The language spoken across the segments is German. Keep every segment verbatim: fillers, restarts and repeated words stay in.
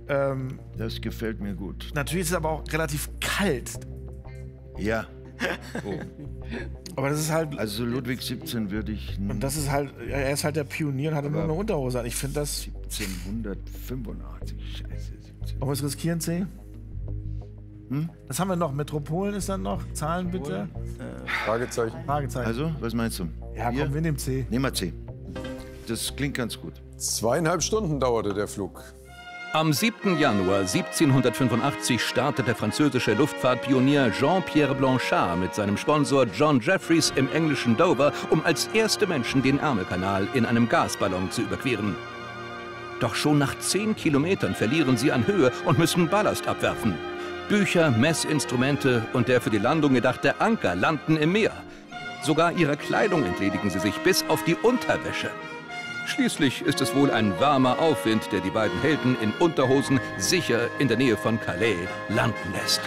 Ähm, Das gefällt mir gut. natürlich ist es aber auch relativ kalt. Ja. Oh. Aber das ist halt. Also Ludwig siebzehn würde ich... Und das ist halt. Er ist halt der Pionier und hatte nur eine Unterhose an. Ich finde das. siebzehnhundertfünfundachtzig. Scheiße. siebzehn. Wollen wir es riskieren, C? Hm? Was haben wir noch? Metropolen ist dann noch? Zahlen bitte? Fragezeichen. Fragezeichen. Also, was meinst du? ja, komm, wir nehmen C. Nehmen wir C. Das klingt ganz gut. Zweieinhalb Stunden dauerte der Flug. Am siebten Januar siebzehnhundertfünfundachtzig startet der französische Luftfahrtpionier Jean-Pierre Blanchard mit seinem Sponsor John Jeffries im englischen Dover, um als erste Menschen den Ärmelkanal in einem Gasballon zu überqueren. Doch schon nach zehn Kilometern verlieren sie an Höhe und müssen Ballast abwerfen. Bücher, Messinstrumente und der für die Landung gedachte Anker landen im Meer. Sogar ihrer Kleidung entledigen sie sich bis auf die Unterwäsche. Schließlich ist es wohl ein warmer Aufwind, der die beiden Helden in Unterhosen sicher in der Nähe von Calais landen lässt.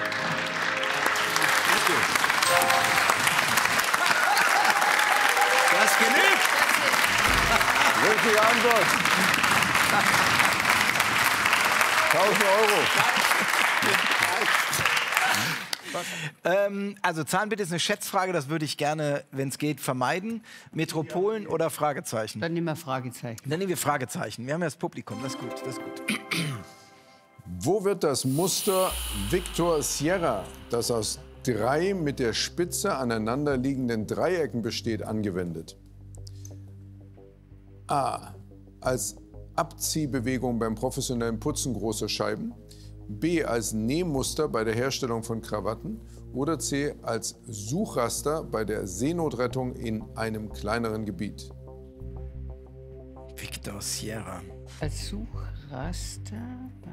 Das genügt! Richtige Antwort. tausend Euro. Ähm, also Zahnbild ist eine Schätzfrage, das würde ich gerne, wenn es geht, vermeiden. Metropolen oder Fragezeichen? Dann nehmen wir Fragezeichen. Dann nehmen wir Fragezeichen. Wir haben ja das Publikum, das ist gut, das ist gut. Wo wird das Muster Victor Sierra, das aus drei mit der Spitze aneinander liegenden Dreiecken besteht, angewendet? A. Als Abziehbewegung beim professionellen Putzen großer Scheiben. B. Als Nähmuster bei der Herstellung von Krawatten. Oder C. Als Suchraster bei der Seenotrettung in einem kleineren Gebiet. Victor Sierra. Als Suchraster bei...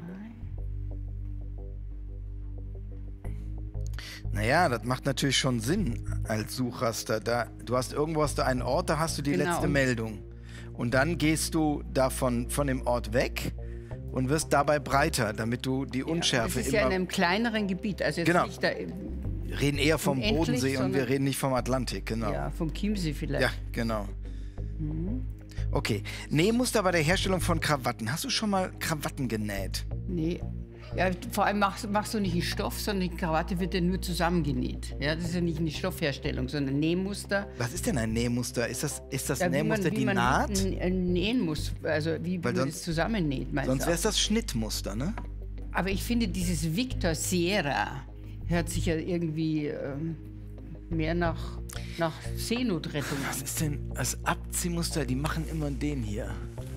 Naja, das macht natürlich schon Sinn als Suchraster. Da, du hast irgendwo hast du einen Ort, da hast du die Genau, letzte und- Meldung. Und dann gehst du davon von dem Ort weg und wirst dabei breiter, damit du die Unschärfe Das ist immer... ja in einem kleineren Gebiet. Also jetzt Genau. nicht da, Wir reden eher vom Unendlich, Bodensee und wir sondern- reden nicht vom Atlantik, genau. ja, vom Chiemsee vielleicht. Ja, genau. Okay. Nähmuster bei der Herstellung von Krawatten. Hast du schon mal Krawatten genäht? Nee. Ja, vor allem machst, machst du nicht in Stoff, sondern die Krawatte wird ja nur zusammengenäht. Ja, das ist ja nicht eine Stoffherstellung, sondern Nähmuster. Was ist denn ein Nähmuster? Ist das, ist das Ja, wie man, Nähmuster wie die man Naht? n- n- nähen muss, also wie, wie Weil man sonst- das zusammennäht. meinst Sonst du wäre auch? es das Schnittmuster, ne? Aber ich finde, dieses Victor Sierra hört sich ja irgendwie ähm, mehr nach, nach Seenotrettung Was an. ist denn das Abziehmuster? Die machen immer den hier.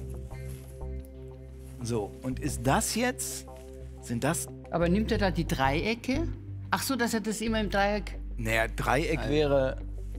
So, und ist das jetzt? Sind das? Aber nimmt er da die Dreiecke? Ach so, dass er das immer im Dreieck... Naja, Dreieck wäre.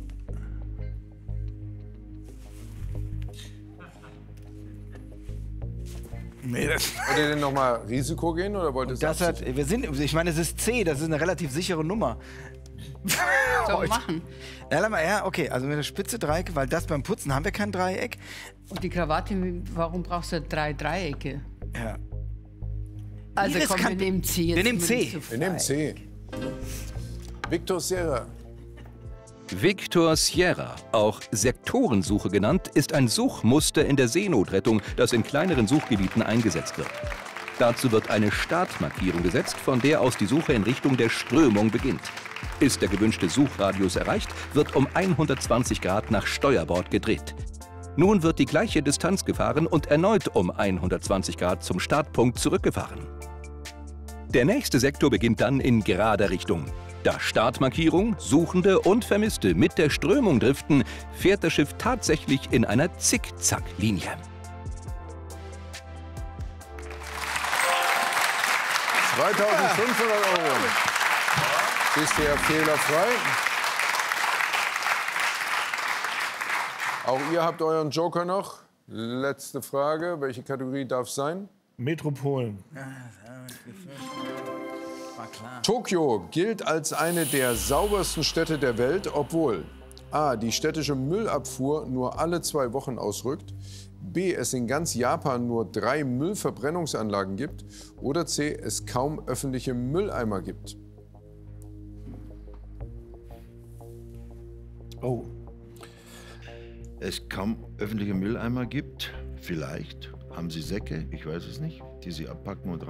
Nee, das, Wollt ihr denn noch mal Risiko gehen oder wollt ihr es das hat. absichern? Wir sind, ich meine, es ist C, das ist eine relativ sichere Nummer. Soll man machen. Ja, lass mal, ja, okay, also mit der Spitze Dreieck, weil das beim Putzen haben wir kein Dreieck. Und die Krawatte, warum brauchst du drei Dreiecke? Ja. Also Iris komm, kann- wir nehmen C. Jetzt wir nehmen sind C. nicht so Wir nehmen C. Victor Sierra. Victor Sierra, auch Sektorensuche genannt, ist ein Suchmuster in der Seenotrettung, das in kleineren Suchgebieten eingesetzt wird. Dazu wird eine Startmarkierung gesetzt, von der aus die Suche in Richtung der Strömung beginnt. Ist der gewünschte Suchradius erreicht, wird um hundertzwanzig Grad nach Steuerbord gedreht. Nun wird die gleiche Distanz gefahren und erneut um hundertzwanzig Grad zum Startpunkt zurückgefahren. Der nächste Sektor beginnt dann in gerader Richtung. Da Startmarkierung, Suchende und Vermisste mit der Strömung driften, fährt das Schiff tatsächlich in einer Zickzacklinie. zweitausendfünfhundert Euro. Bisher fehlerfrei. Auch ihr habt euren Joker noch. Letzte Frage. Welche Kategorie darf es sein? Metropolen. War klar. Tokio gilt als eine der saubersten Städte der Welt, obwohl A. die städtische Müllabfuhr nur alle zwei Wochen ausrückt, B. es in ganz Japan nur drei Müllverbrennungsanlagen gibt oder C. es kaum öffentliche Mülleimer gibt. Oh. Es kaum öffentliche Mülleimer gibt, vielleicht haben sie Säcke, ich weiß es nicht, die sie abpacken und